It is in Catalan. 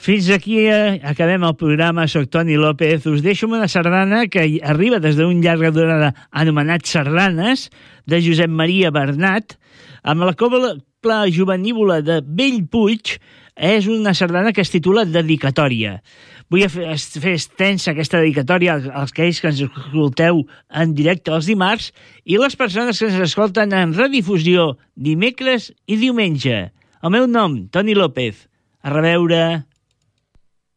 Fins aquí acabem el programa. Soc Toni López. Us deixo amb una sardana que arriba des d'un llarga durada anomenat Sardanes, de Josep Maria Bernat, amb la cobla jovenívola de Bellpuig. És una sardana que es titula Dedicatòria. Vull fer extensa aquesta dedicatòria als que ens escolteu en directe els dimarts i les persones que ens escolten en redifusió dimecres i diumenge. El meu nom, Toni López. A reveure.